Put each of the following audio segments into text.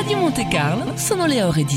Radio Monte Carlo sono le ore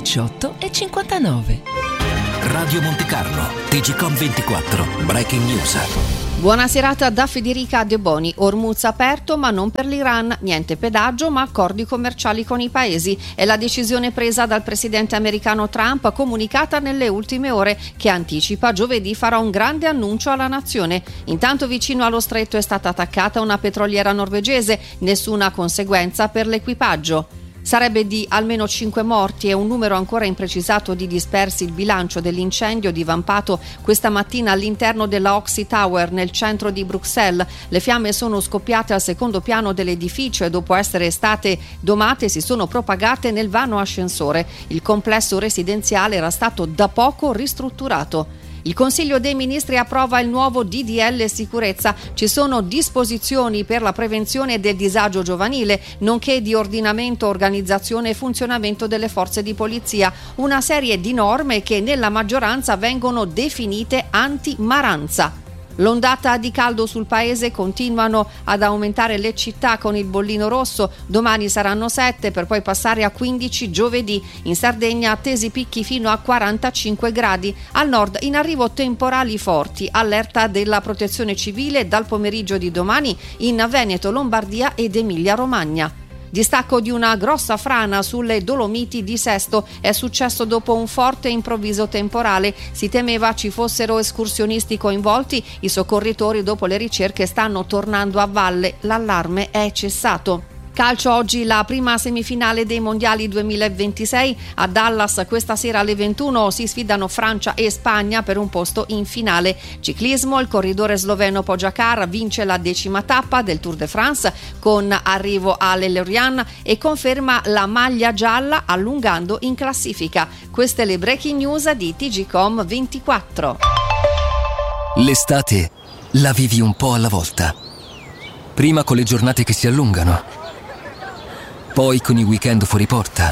18:59. Radio Monte Carlo, TGcom 24, Breaking News. Buona serata da Federica De Boni. Hormuz aperto ma non per l'Iran, niente pedaggio ma accordi commerciali con i paesi. È la decisione presa dal presidente americano Trump, comunicata nelle ultime ore, che anticipa giovedì farà un grande annuncio alla nazione. Intanto vicino allo stretto è stata attaccata una petroliera norvegese, nessuna conseguenza per l'equipaggio. Sarebbe di almeno 5 morti e un numero ancora imprecisato di dispersi il bilancio dell'incendio divampato questa mattina all'interno della Oxy Tower nel centro di Bruxelles. Le fiamme sono scoppiate al secondo piano dell'edificio e dopo essere state domate si sono propagate nel vano ascensore. Il complesso residenziale era stato da poco ristrutturato. Il Consiglio dei Ministri approva il nuovo DDL sicurezza. Ci sono disposizioni per la prevenzione del disagio giovanile, nonché di ordinamento, organizzazione e funzionamento delle forze di polizia. Una serie di norme che nella maggioranza vengono definite anti-maranza. L'ondata di caldo sul paese, continuano ad aumentare le città con il bollino rosso. Domani saranno 7 per poi passare a 15 giovedì. In Sardegna attesi picchi fino a 45 gradi. Al nord in arrivo temporali forti. Allerta della Protezione Civile dal pomeriggio di domani in Veneto, Lombardia ed Emilia-Romagna. Distacco di una grossa frana sulle Dolomiti di Sesto. È successo dopo un forte e improvviso temporale. Si temeva ci fossero escursionisti coinvolti. I soccorritori dopo le ricerche stanno tornando a valle. L'allarme è cessato. Calcio, oggi la prima semifinale dei mondiali 2026 a Dallas. Questa sera alle 21 si sfidano Francia e Spagna per un posto in finale. Ciclismo, il corridore sloveno Pogačar vince la 10ª tappa del Tour de France con arrivo a Lorient e conferma la maglia gialla allungando in classifica. Queste le breaking news di TGcom 24. L'estate la vivi un po' alla volta. Prima con le giornate che si allungano, poi con i weekend fuori porta,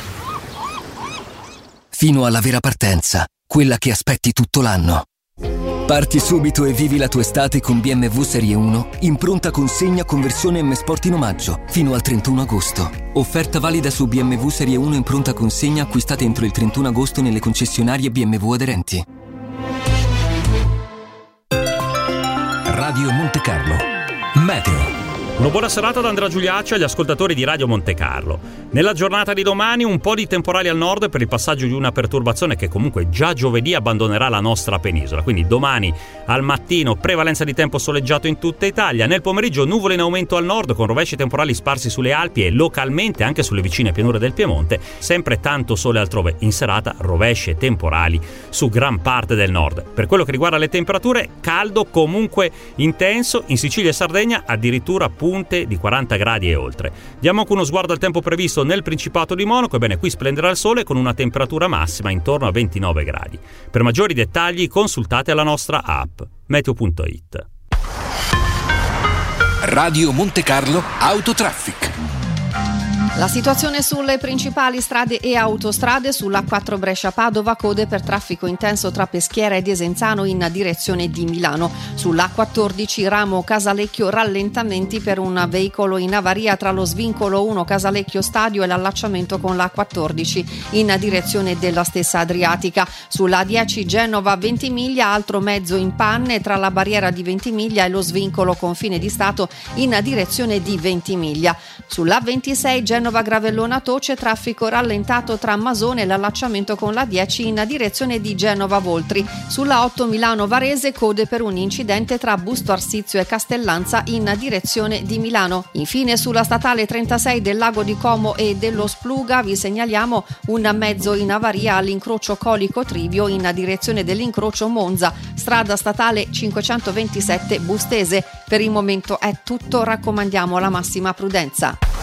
fino alla vera partenza, quella che aspetti tutto l'anno. Parti subito e vivi la tua estate con BMW Serie 1 in pronta consegna con versione M Sport in omaggio fino al 31 agosto. Offerta valida su BMW Serie 1 in pronta consegna acquistate entro il 31 agosto nelle concessionarie BMW aderenti. Radio Monte Carlo Meteo. Una buona serata da Andrea Giuliaccio e agli ascoltatori di Radio Monte Carlo. Nella giornata di domani un po' di temporali al nord per il passaggio di una perturbazione che comunque già giovedì abbandonerà la nostra penisola. Quindi domani al mattino prevalenza di tempo soleggiato in tutta Italia. Nel pomeriggio nuvole in aumento al nord con rovesci temporali sparsi sulle Alpi e localmente anche sulle vicine pianure del Piemonte. Sempre tanto sole altrove. In serata rovesci e temporali su gran parte del nord. Per quello che riguarda le temperature, caldo comunque intenso. In Sicilia e Sardegna addirittura punte di 40 gradi e oltre. Diamo anche uno sguardo al tempo previsto nel Principato di Monaco. Ebbene, qui splenderà il sole con una temperatura massima intorno a 29 gradi. Per maggiori dettagli consultate la nostra app meteo.it. Radio Monte Carlo Autotraffic. La situazione sulle principali strade e autostrade: sulla 4 Brescia-Padova code per traffico intenso tra Peschiera e Desenzano in direzione di Milano. Sulla 14 ramo Casalecchio rallentamenti per un veicolo in avaria tra lo svincolo 1 Casalecchio Stadio e l'allacciamento con la 14 in direzione della stessa Adriatica. Sulla 10 Genova Ventimiglia altro mezzo in panne tra la barriera di Ventimiglia e lo svincolo confine di Stato in direzione di Ventimiglia. Sulla 26 Genova Gravellona Toce traffico rallentato tra Masone e l'allacciamento con la 10 in direzione di Genova Voltri. Sulla 8 Milano Varese code per un incidente tra Busto Arsizio e Castellanza in direzione di Milano. Infine sulla statale 36 del Lago di Como e dello Spluga vi segnaliamo un mezzo in avaria all'incrocio Colico Trivio in direzione dell'incrocio Monza, strada statale 527 Bustese. Per il momento è tutto, raccomandiamo la massima prudenza.